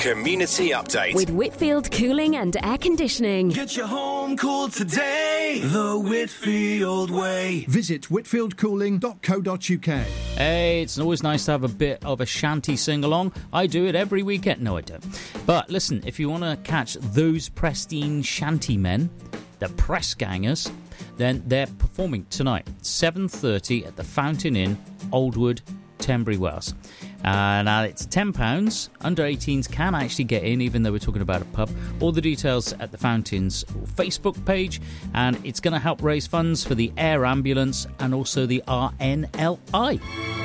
Community Update. With Whitfield Cooling and Air Conditioning. Get your home cooled today, the Whitfield way. Visit whitfieldcooling.co.uk. Hey, it's always nice to have a bit of a shanty sing-along. I do it every weekend. No, I don't. But listen, if you want to catch those pristine shanty men, the press gangers, then they're performing tonight, 7:30 at the Fountain Inn, Oldwood, Tenbury Wells. Now it's £10. Under 18s can actually get in, even though we're talking about a pub. All the details at the Fountain's Facebook page, and it's going to help raise funds for the air ambulance and also the RNLI.